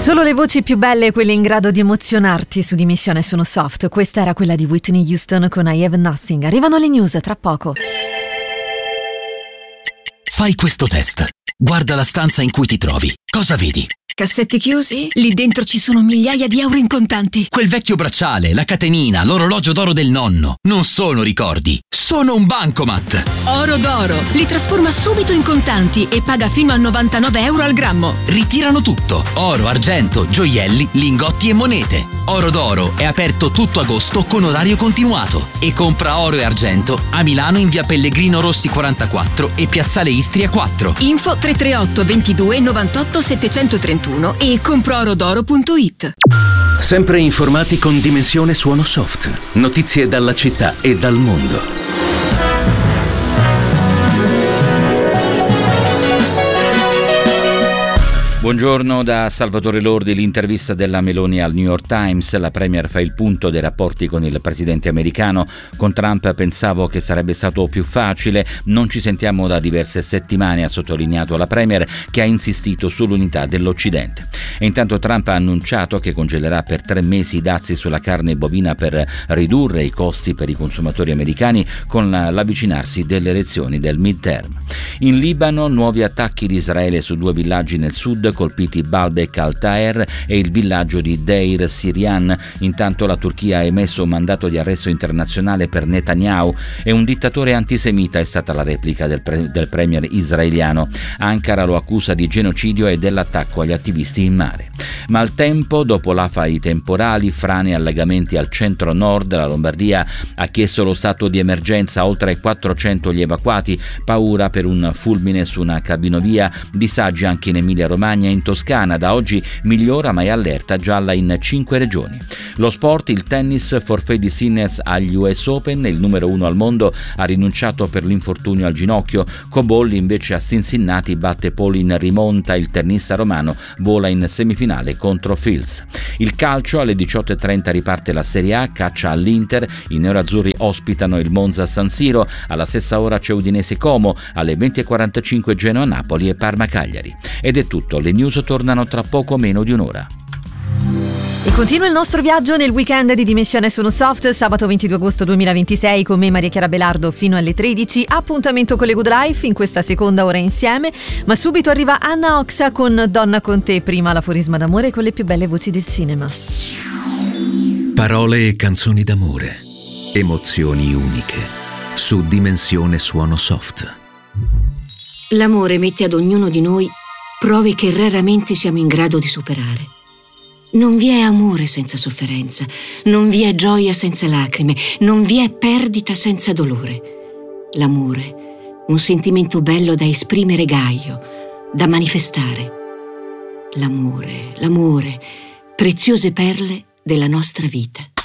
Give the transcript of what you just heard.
Solo le voci più belle, quelle in grado di emozionarti su Dimissione sono soft. Questa era quella di Whitney Houston con I Have Nothing. Arrivano le news tra poco. Fai questo test. Guarda la stanza in cui ti trovi. Cosa vedi? Cassetti chiusi? Lì dentro ci sono migliaia di euro in contanti. Quel vecchio bracciale, la catenina, l'orologio d'oro del nonno. Non sono ricordi, sono un bancomat. Oro d'oro. Li trasforma subito in contanti e paga fino a 99 euro al grammo. Ritirano tutto. Oro, argento, gioielli, lingotti e monete. Oro d'oro è aperto tutto agosto con orario continuato. E compra oro e argento a Milano in via Pellegrino Rossi 44 e piazzale Istria 4. Info 338 22 98 731 e comproorodoro.it. Sempre informati con Dimensione Suono Soft. Notizie dalla città e dal mondo. Buongiorno da Salvatore Lordi. L'intervista della Meloni al New York Times. La Premier fa il punto dei rapporti con il presidente americano. Con Trump pensavo che sarebbe stato più facile. Non ci sentiamo da diverse settimane, ha sottolineato la Premier, che ha insistito sull'unità dell'Occidente. E intanto Trump ha annunciato che congelerà per 3 mesi i dazi sulla carne bovina per ridurre i costi per i consumatori americani con l'avvicinarsi delle elezioni del midterm. In Libano nuovi attacchi di Israele su 2 villaggi nel sud, colpiti Baalbek al-Taer e il villaggio di Deir Sirian. Intanto la Turchia ha emesso un mandato di arresto internazionale per Netanyahu e un dittatore antisemita è stata la replica del premier israeliano. Ankara lo accusa di genocidio e dell'attacco agli attivisti in mare. Maltempo, dopo l'afa ai temporali, frane e allagamenti al centro-nord della Lombardia, ha chiesto lo stato di emergenza, oltre ai 400 gli evacuati, paura per un fulmine su una cabinovia, disagi anche in Emilia-Romagna e in Toscana. Da oggi migliora ma è allerta gialla in 5 regioni. Lo sport, il tennis, forfait di Sinners agli US Open, il numero 1 al mondo ha rinunciato per l'infortunio al ginocchio. Cobolli invece a Cincinnati batte Poli in rimonta, il tennista romano vola in semifinale contro Fields. Il calcio, alle 18:30 riparte la Serie A, caccia all'Inter, i nerazzurri ospitano il Monza San Siro, alla stessa ora c'è Udinese Como, alle 20:45 Genoa Napoli e Parma Cagliari. Ed è tutto, le news tornano tra poco meno di un'ora. E continua il nostro viaggio nel weekend di Dimensione Sono Soft, sabato 22 agosto 2026 con me Maria Chiara Belardo fino alle 13. Appuntamento con le Good Life in questa seconda ora insieme, ma subito arriva Anna Oxa con Donna con te, prima l'aforisma d'amore con le più belle voci del cinema. Parole e canzoni d'amore, emozioni uniche, su Dimensione Suono Soft. L'amore mette ad ognuno di noi prove che raramente siamo in grado di superare. Non vi è amore senza sofferenza, non vi è gioia senza lacrime, non vi è perdita senza dolore. L'amore, un sentimento bello da esprimere gaio, da manifestare. L'amore, preziose perle della nostra vita.